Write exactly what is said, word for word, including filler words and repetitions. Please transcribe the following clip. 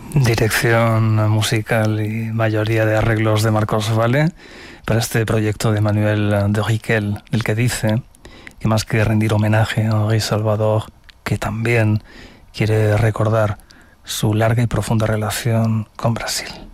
Dirección musical y mayoría de arreglos de Marcos Valle para este proyecto de Manuel de Riquel, el que dice que más que rendir homenaje a Henri Salvador, que también quiere recordar su larga y profunda relación con Brasil.